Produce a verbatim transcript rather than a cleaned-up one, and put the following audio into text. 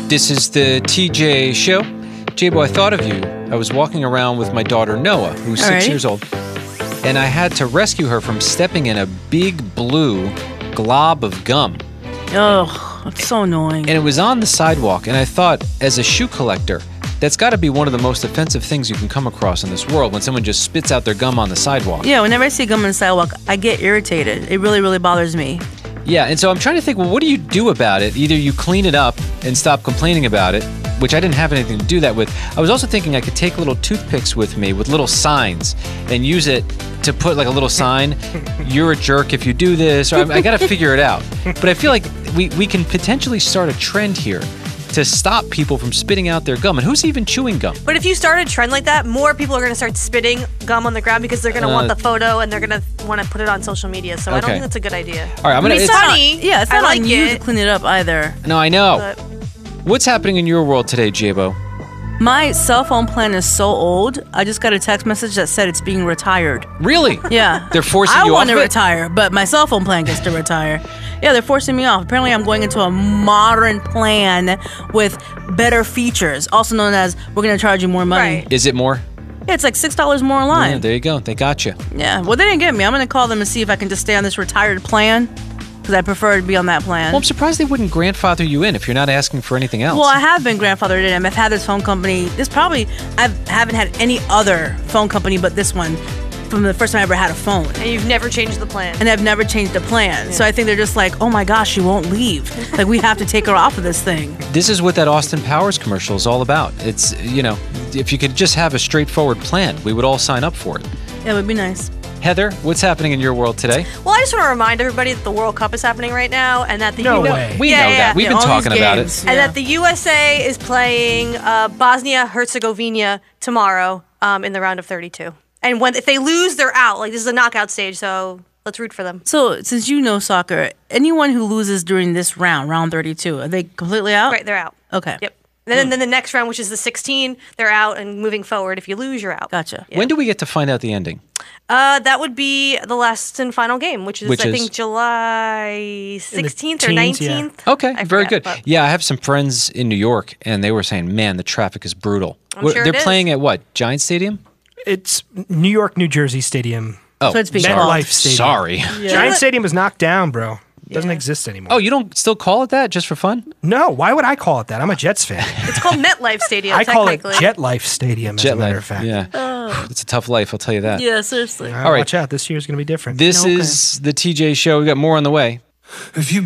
This is the T J Show. J-Bo, I thought of you. I was walking around with my daughter, Noah, who's six Alrighty. years old, and I had to rescue her from stepping in a big blue glob of gum. Oh, it's so annoying. And it was on the sidewalk, and I thought, as a shoe collector, that's got to be one of the most offensive things you can come across in this world, when someone just spits out their gum on the sidewalk. Yeah, whenever I see gum on the sidewalk, I get irritated. It really, really bothers me. Yeah, and so I'm trying to think, well, what do you do about it? Either you clean it up and stop complaining about it, which I didn't have anything to do that with. I was also thinking I could take little toothpicks with me with little signs and use it to put like a little sign, you're a jerk if you do this, or I, I got to figure it out. But I feel like we, we can potentially start a trend here to stop people from spitting out their gum. And who's even chewing gum? But if you start a trend like that, more people are going to start spitting gum on the ground because they're going to Uh, want the photo and they're going to want to put it on social media. So I don't Okay. think that's a good idea. All right, I'm I gonna. mean, It's, it's funny. Yeah, it's I not like on you it. to clean it up either. no, I know. But What's happening in your world today, J-Bo? My cell phone plan is so old, I just got a text message that said it's being retired. Really? Yeah. They're forcing I you want off to it? retire, but my cell phone plan gets to retire. Yeah, they're forcing me off. Apparently, I'm going into a modern plan with better features, also known as we're going to charge you more money. Right. Is it more? Yeah, it's like six dollars more a Yeah, line. there you go. They got you. Yeah, well, they didn't get me. I'm going to call them and see if I can just stay on this retired plan, because I prefer to be on that plan. Well, I'm surprised they wouldn't grandfather you in if you're not asking for anything else. Well, I have been grandfathered in. I've had this phone company. This probably, I haven't had any other phone company but this one from the first time I ever had a phone. and you've never changed the plan. And I've never changed the plan. So I think they're just like, oh my gosh, she won't leave. Like, we have to take her off of this thing. This is what that Austin Powers commercial is all about. It's, you know, if you could just have a straightforward plan, we would all sign up for it. It would be nice. Heather, what's happening in your world today? Well, I just want to remind everybody that the World Cup is happening right now, and that the No U- way. We Yeah, know yeah. that. We've Yeah, been all talking these about games. it. and Yeah. that the U S A is playing uh, Bosnia Herzegovina tomorrow um, in the round of thirty-two. And when if they lose, they're out. Like, this is a knockout stage, so let's root for them. So, since you know soccer, anyone who loses during this round, round thirty-two, are they completely out? Right, they're out. Okay. Yep. And then, then the next round, which is the sixteen, they're out, and moving forward, if you lose, you're out. Gotcha. When do we get to find out the ending? Uh, that would be the last and final game, which is, Which I is? think, July sixteenth or teens, yeah. nineteenth. Okay, I very forget, good. but- Yeah, I have some friends in New York, and they were saying, man, the traffic is brutal. I'm What- sure They're it is. playing at what, Giant Stadium? It's New York, New Jersey Stadium. Oh, So it's being sorry. called. MetLife Stadium. Sorry. Giant Stadium is knocked down, bro. It doesn't Yeah. exist anymore. Oh, you don't still call it that just for fun? No, why would I call it that? I'm a Jets fan. It's called MetLife Stadium, I call it technically. Jet Life Stadium, as a matter of fact. Yeah. It's a tough life, I'll tell you that. Yeah, seriously. Uh, All right. Watch out. This year's going to be different. This Okay. is the T J Show. We got more on the way. If you